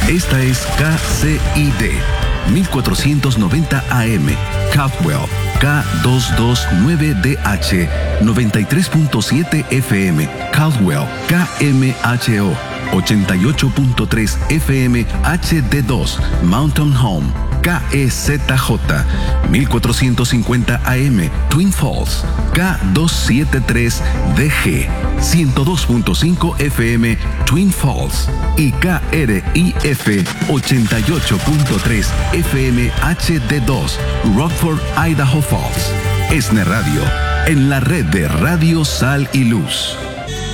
Esta es KCID 1490 AM, Caldwell, K229DH, 93.7 FM, Caldwell, KMHO, 88.3 FM, HD2, Mountain Home, KEZJ, 1450 AM, Twin Falls, K273DG, 102.5 FM, Twin Falls y KRIF 88.3 FM HD2, Rockford, Idaho Falls. ESNE Radio, en la red de Radio Sal y Luz.